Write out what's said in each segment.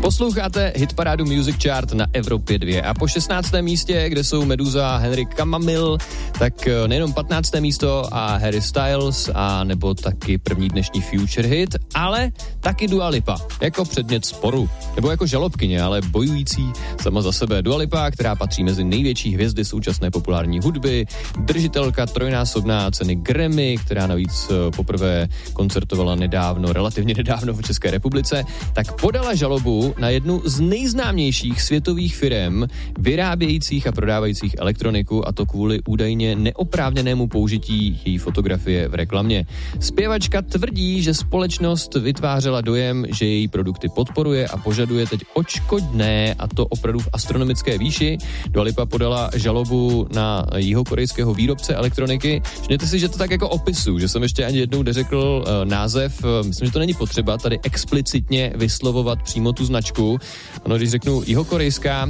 Posloucháte hitparádu Music Chart na Evropě 2 a po 16. místě, kde jsou Meduza a Henrik Kamamil, tak nejenom 15. místo a Harry Styles a nebo taky první dnešní Future hit, ale taky Dua Lipa, jako předmět sporu, nebo jako žalobkyně, ale bojující sama za sebe. Dua Lipa, která patří mezi největší hvězdy současné populární hudby, držitelka trojnásobná ceny Grammy, která navíc poprvé koncertovala relativně nedávno v České republice, tak podala žalobu na jednu z nejznámějších světových firem vyrábějících a prodávajících elektroniku, a to kvůli údajně neoprávněnému použití její fotografie v reklamě. Zpěvačka tvrdí, že společnost vytvářela dojem, že její produkty podporuje a požaduje teď odškodné, a to opravdu v astronomické výši. Dua Lipa podala žalobu na jihokorejského výrobce elektroniky. Všimněte si, že to tak jako opisuju, že jsem ještě ani jednou neřekl název. Myslím, že to není potřeba tady explicitně vyslovovat přímo tu značku. Ano, když řeknu jihokorejská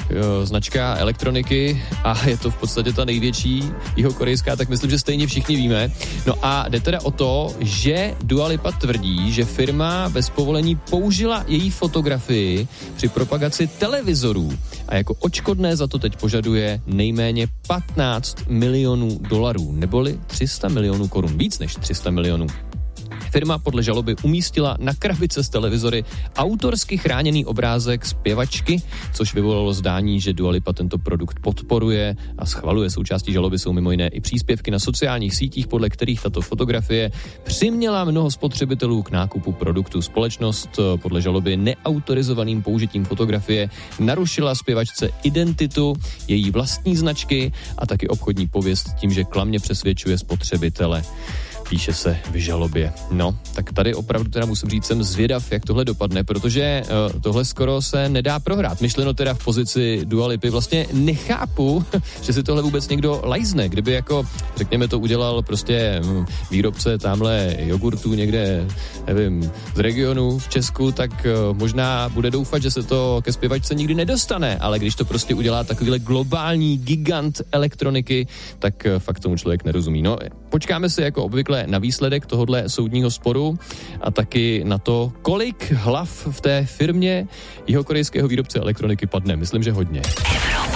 značka elektroniky a je to v podstatě ta největší jihokorejská, tak myslím, že stejně všichni víme. No a jde teda o to, že Dua Lipa tvrdí, že firma bez povolení použila její fotografii při propagaci televizorů a jako odškodné za to teď požaduje nejméně $15 milionů, neboli 300 milionů korun, víc než 300 milionů. Firma podle žaloby umístila na krabice s televizory autorsky chráněný obrázek zpěvačky, což vyvolalo zdání, že Dua Lipa tento produkt podporuje a schvaluje. Součástí žaloby jsou mimo jiné i příspěvky na sociálních sítích, podle kterých tato fotografie přiměla mnoho spotřebitelů k nákupu produktu. Společnost podle žaloby neautorizovaným použitím fotografie narušila zpěvačce identitu, její vlastní značky a taky obchodní pověst tím, že klamně přesvědčuje spotřebitele. Píše se v žalobě. No, tak tady opravdu teda musím říct, jsem zvědav, jak tohle dopadne, protože tohle skoro se nedá prohrát. Myšleno teda v pozici Dua Lipy. Vlastně nechápu, že si tohle vůbec někdo lajzne. Kdyby jako, řekněme, to udělal prostě výrobce tamhle jogurtů někde, nevím, z regionu v Česku, tak možná bude doufat, že se to ke zpěvačce nikdy nedostane, ale když to prostě udělá takovýhle globální gigant elektroniky, tak fakt tomu člověk nerozumí. No, počkáme si jako obvykle na výsledek tohodle soudního sporu a taky na to, kolik hlav v té firmě jihokorejského výrobce elektroniky padne. Myslím, že hodně.